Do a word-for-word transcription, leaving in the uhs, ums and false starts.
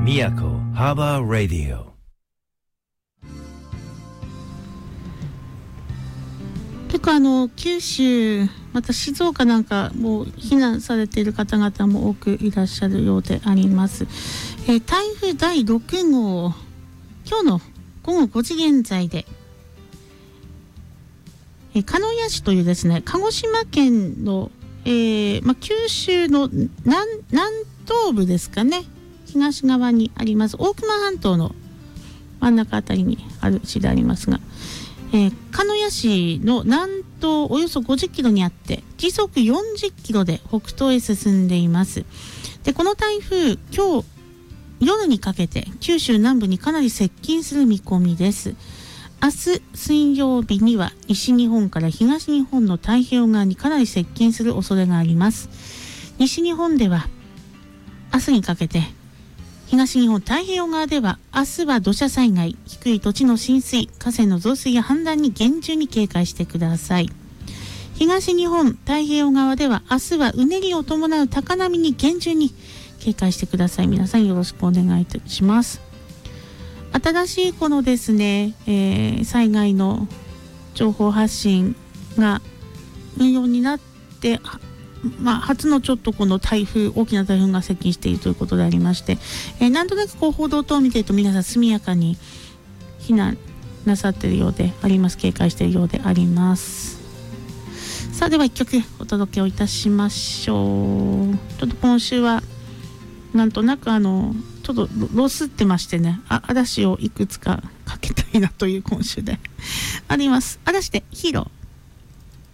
宮古ハーバーラディオ。 結構あの九州また静岡なんかもう避難されている方々も多くいらっしゃるようであります。えー、台風だいろくごう、今日のごごごじ現在で、えー、鹿屋市というですね、鹿児島県の、えーまあ、九州の南、南東部ですかね、東側にあります大熊半島の真ん中あたりにある市でありますが、えー、鹿屋市の南東およそごじゅっキロにあって時速よんじゅっキロで北東へ進んでいます。でこの台風、今日夜にかけて九州南部にかなり接近する見込みです。明日水曜日には西日本から東日本の太平洋側にかなり接近する恐れがあります。西日本では明日にかけて、東日本太平洋側では明日は土砂災害、低い土地の浸水、河川の増水や氾濫に厳重に警戒してください。東日本太平洋側では明日はうねりを伴う高波に厳重に警戒してください。皆さんよろしくお願いいたします。新しいこのですね、えー、災害の情報発信が運用になって、まあ、初のちょっとこの台風、大きな台風が接近しているということでありまして、えー、なんとなくこう報道等を見ていると皆さん速やかに避難なさっているようであります。警戒しているようであります。さあでは一曲お届けをいたしましょう。ちょっと今週はなんとなくあのちょっとロスってましてね、あ嵐をいくつかかけたいなという今週であります。嵐でヒーロー。